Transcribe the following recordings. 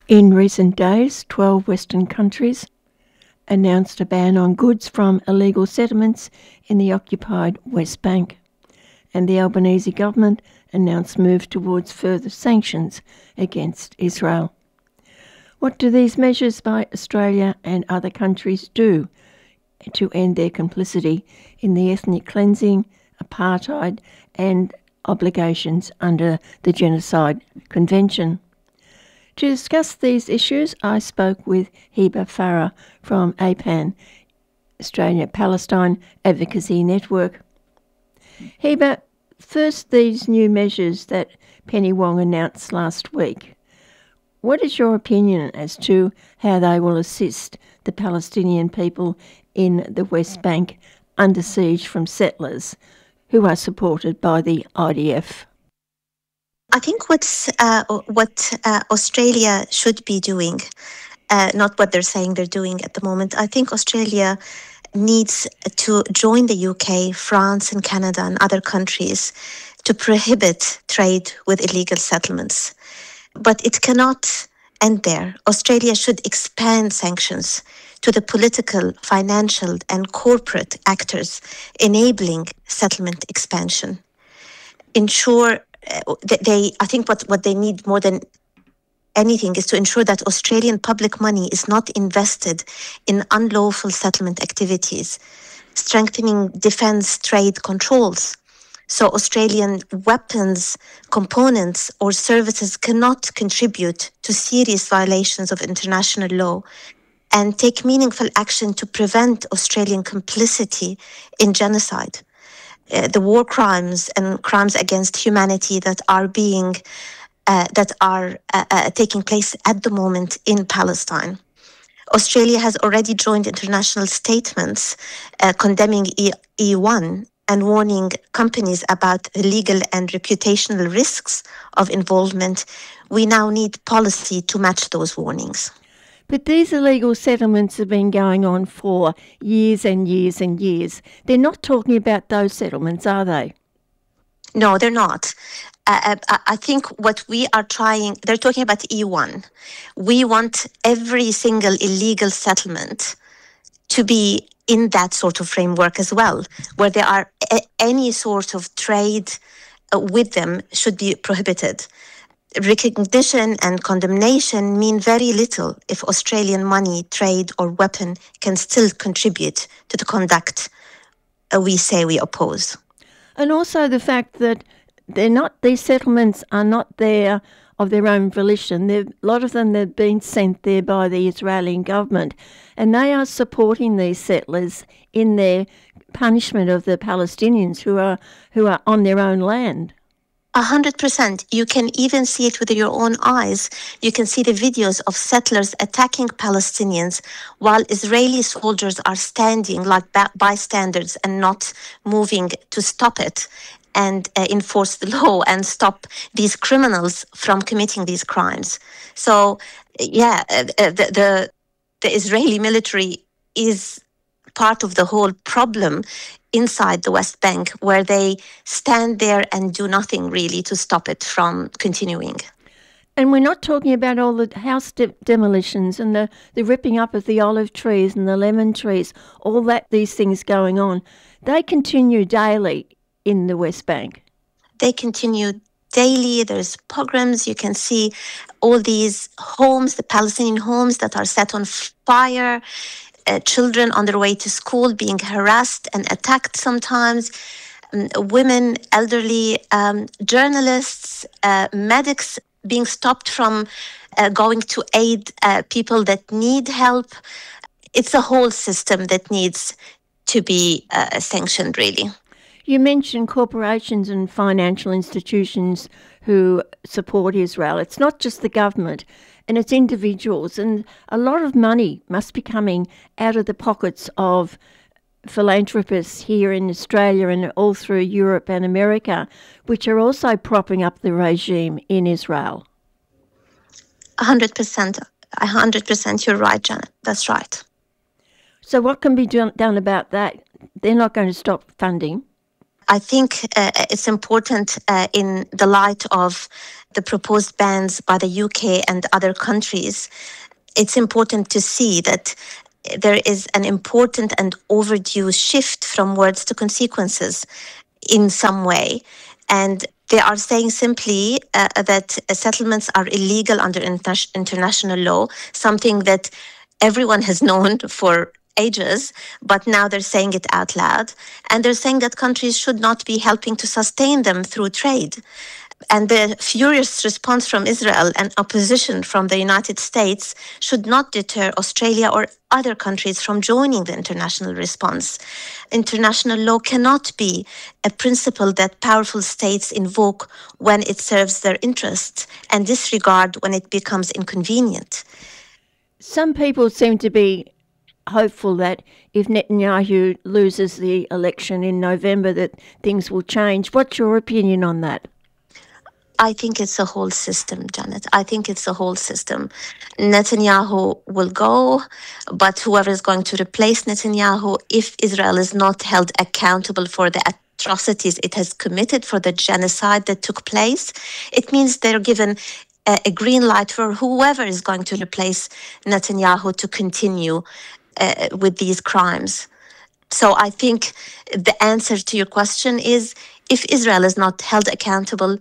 In recent days, 12 Western countries announced a ban on goods from illegal settlements in the occupied West Bank, and the Albanese government announced moves towards further sanctions against Israel. What do these measures by Australia and other countries do to end their complicity in the ethnic cleansing, apartheid and obligations under the Genocide Convention? To discuss these issues, I spoke with Heba Farah from APAN, Australia-Palestine Advocacy Network. Heba, first, these new measures that Penny Wong announced last week. What is your opinion as to how they will assist the Palestinian people in the West Bank under siege from settlers who are supported by the IDF? I think what Australia should be doing, not what they're saying they're doing at the moment. I think Australia needs to join the UK, France and Canada and other countries to prohibit trade with illegal settlements. But it cannot end there. Australia should expand sanctions to the political, financial and corporate actors enabling settlement expansion. Ensure I think what they need more than anything is to ensure that Australian public money is not invested in unlawful settlement activities, strengthening defence trade controls, so Australian weapons, components or services cannot contribute to serious violations of international law, and take meaningful action to prevent Australian complicity in genocide. The war crimes and crimes against humanity that are taking place at the moment in Palestine. Australia has already joined international statements condemning E1 and warning companies about the legal and reputational risks of involvement. We now need policy to match those warnings. But these illegal settlements have been going on for years and years and years. They're not talking about those settlements, are they? No, they're not. I think what we are trying, they're talking about E1. We want every single illegal settlement to be in that sort of framework as well, where there are any sort of trade with them should be prohibited. Recognition and condemnation mean very little if Australian money, trade or weapon can still contribute to the conduct we say we oppose. And also the fact that these settlements are not there of their own volition. A lot of them have been sent there by the Israeli government, and they are supporting these settlers in their punishment of the Palestinians who are on their own land. 100%. You can even see it with your own eyes. You can see the videos of settlers attacking Palestinians while Israeli soldiers are standing like bystanders and not moving to stop it and enforce the law and stop these criminals from committing these crimes. So, yeah, the Israeli military is part of the whole problem inside the West Bank, where they stand there and do nothing really to stop it from continuing. And we're not talking about all the house demolitions and the ripping up of the olive trees and the lemon trees, all these things going on. They continue daily in the West Bank. They continue daily. There's pogroms. You can see all these homes, the Palestinian homes that are set on fire. Children on their way to school being harassed and attacked sometimes, women, elderly, journalists, medics being stopped from going to aid people that need help. It's a whole system that needs to be sanctioned, really. You mentioned corporations and financial institutions who support Israel. It's not just the government, and it's individuals, and a lot of money must be coming out of the pockets of philanthropists here in Australia and all through Europe and America, which are also propping up the regime in Israel. 100%. 100%, you're right, Janet. That's right. So what can be done about that? They're not going to stop funding. I think it's important in the light of the proposed bans by the UK and other countries, it's important to see that there is an important and overdue shift from words to consequences in some way. And they are saying simply that settlements are illegal under international law, something that everyone has known for ages, but now they're saying it out loud. And they're saying that countries should not be helping to sustain them through trade. And the furious response from Israel and opposition from the United States should not deter Australia or other countries from joining the international response. International law cannot be a principle that powerful states invoke when it serves their interests and disregard when it becomes inconvenient. Some people seem to be hopeful that if Netanyahu loses the election in November, that things will change. What's your opinion on that? I think it's a whole system, Janet. I think it's a whole system. Netanyahu will go, but whoever is going to replace Netanyahu, if Israel is not held accountable for the atrocities it has committed, for the genocide that took place, it means they're given a green light for whoever is going to replace Netanyahu to continue with these crimes. So I think the answer to your question is, if Israel is not held accountable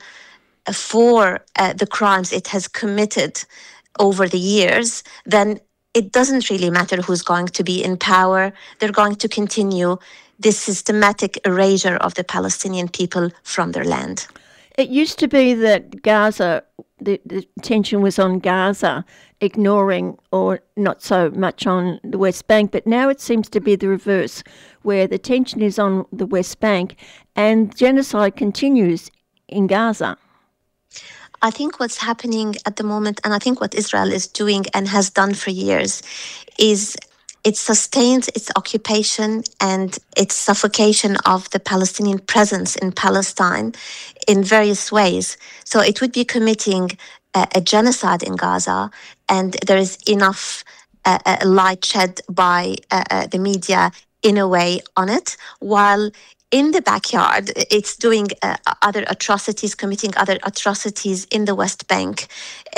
for the crimes it has committed over the years, then it doesn't really matter who's going to be in power. They're going to continue this systematic erasure of the Palestinian people from their land. It used to be that Gaza, the tension was on Gaza, ignoring or not so much on the West Bank, but now it seems to be the reverse, where the tension is on the West Bank and genocide continues in Gaza. I think what's happening at the moment, and I think what Israel is doing and has done for years, is it sustains its occupation and its suffocation of the Palestinian presence in Palestine in various ways. So it would be committing a genocide in Gaza, and there is enough light shed by the media in a way on it, while in the backyard, it's doing other atrocities, committing other atrocities in the West Bank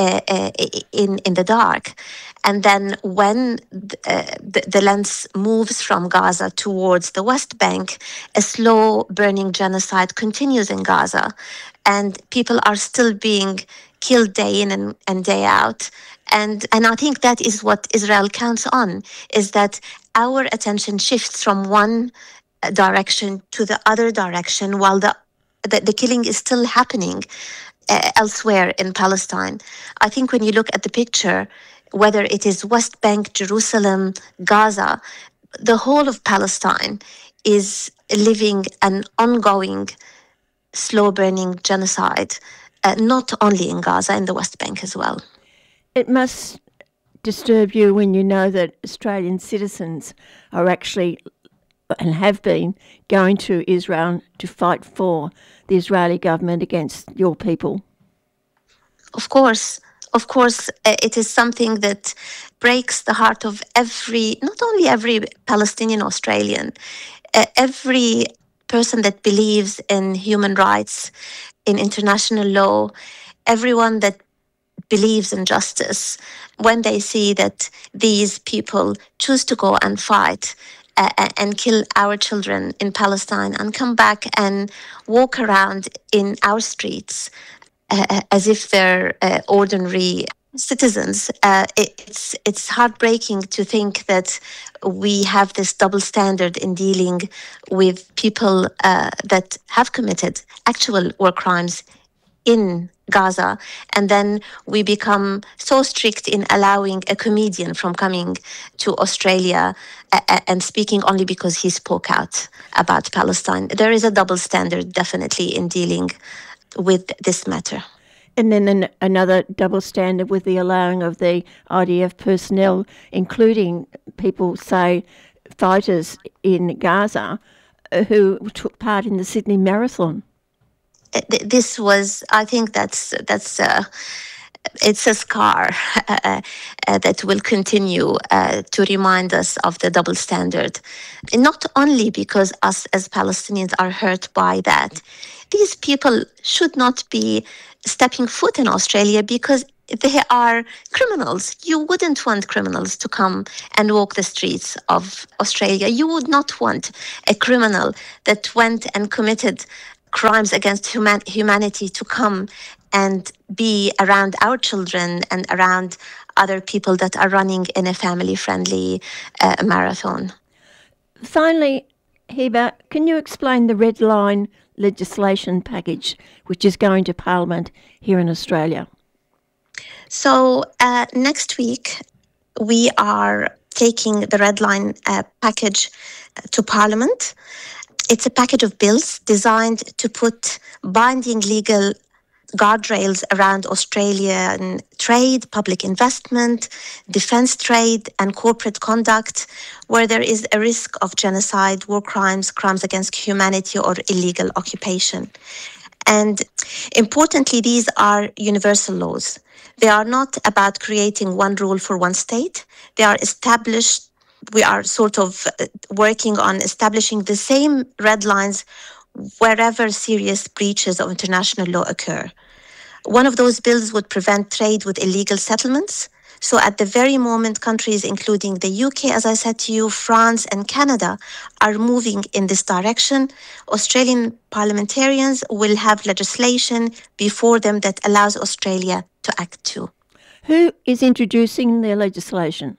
in the dark. And then when the lens moves from Gaza towards the West Bank, a slow burning genocide continues in Gaza. And people are still being killed day in and day out. And I think that is what Israel counts on, is that our attention shifts from one direction to the other direction while the killing is still happening elsewhere in Palestine. I think when you look at the picture, whether it is West Bank, Jerusalem, Gaza, the whole of Palestine is living an ongoing, slow-burning genocide, not only in Gaza, in the West Bank as well. It must disturb you when you know that Australian citizens are actually and have been going to Israel to fight for the Israeli government against your people. Of course, it is something that breaks the heart of not only every Palestinian Australian, every person that believes in human rights, in international law, everyone that believes in justice, when they see that these people choose to go and fight and kill our children in Palestine and come back and walk around in our streets as if they're ordinary citizens. It's heartbreaking to think that we have this double standard in dealing with people that have committed actual war crimes in Gaza, and then we become so strict in allowing a comedian from coming to Australia and speaking only because he spoke out about Palestine. There is a double standard definitely in dealing with this matter. And then another double standard with the allowing of the IDF personnel, including people, say, fighters in Gaza who took part in the Sydney Marathon. This was, I think it's a scar that will continue to remind us of the double standard. And not only because us as Palestinians are hurt by that. These people should not be stepping foot in Australia because they are criminals. You wouldn't want criminals to come and walk the streets of Australia. You would not want a criminal that went and committed crimes against humanity to come and be around our children and around other people that are running in a family-friendly marathon. Finally, Hiba, can you explain the red line legislation package which is going to Parliament here in Australia? So next week, we are taking the red line package to Parliament. It's a package of bills designed to put binding legal guardrails around Australian trade, public investment, defence trade, and corporate conduct where there is a risk of genocide, war crimes, crimes against humanity, or illegal occupation. And importantly, these are universal laws. They are not about creating one rule for one state. They are established. We are sort of working on establishing the same red lines wherever serious breaches of international law occur. One of those bills would prevent trade with illegal settlements. So at the very moment, countries including the UK, as I said to you, France and Canada are moving in this direction. Australian parliamentarians will have legislation before them that allows Australia to act too. Who is introducing their legislation?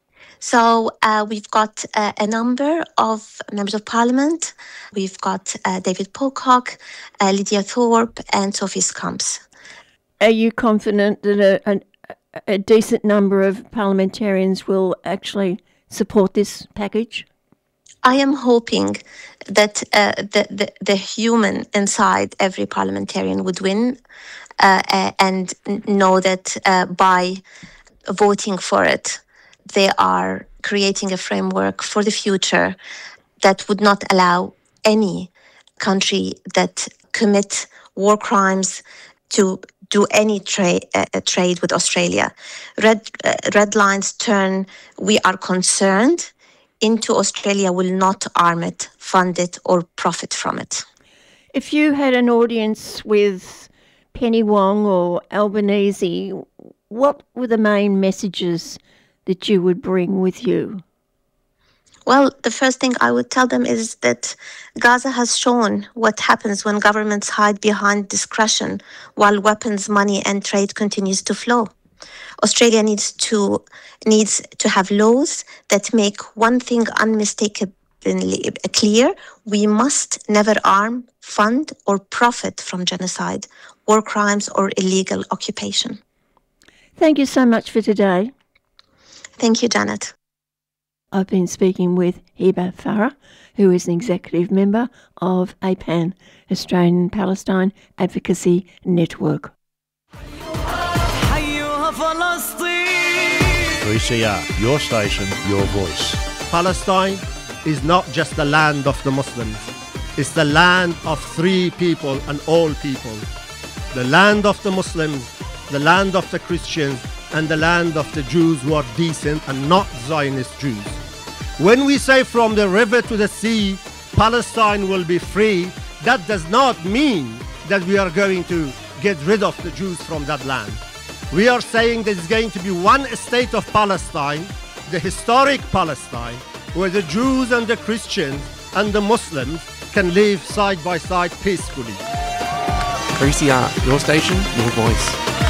So we've got a number of members of parliament. We've got David Pocock, Lydia Thorpe and Sophie Scumps. Are you confident that a decent number of parliamentarians will actually support this package? I am hoping that the human inside every parliamentarian would win and know that by voting for it, they are creating a framework for the future that would not allow any country that commit war crimes to do any trade with Australia. Red lines turn, we are concerned, into Australia will not arm it, fund it, or profit from it. If you had an audience with Penny Wong or Albanese, what were the main messages that you would bring with you? Well, the first thing I would tell them is that Gaza has shown what happens when governments hide behind discretion while weapons, money and trade continues to flow. Australia needs to have laws that make one thing unmistakably clear. We must never arm, fund or profit from genocide, war crimes or illegal occupation. Thank you so much for today. Thank you, Janet. I've been speaking with Hiba Farah, who is an executive member of APAN, Australian Palestine Advocacy Network. 3CR, your station, your voice. Palestine is not just the land of the Muslims. It's the land of three people and all people. The land of the Muslims, the land of the Christians, and the land of the Jews who are decent and not Zionist Jews. When we say from the river to the sea, Palestine will be free, that does not mean that we are going to get rid of the Jews from that land. We are saying that it's going to be one state of Palestine, the historic Palestine, where the Jews and the Christians and the Muslims can live side by side peacefully. 3CR, your station, your voice.